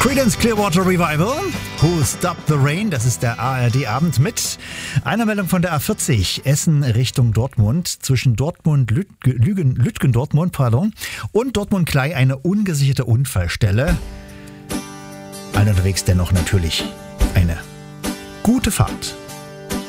Creedence Clearwater Revival, Who Stopped the Rain, das ist der ARD-Abend mit einer Meldung von der A40, Essen Richtung Dortmund, zwischen Lütgendortmund und Dortmund-Klei eine ungesicherte Unfallstelle. Allen unterwegs dennoch natürlich eine gute Fahrt.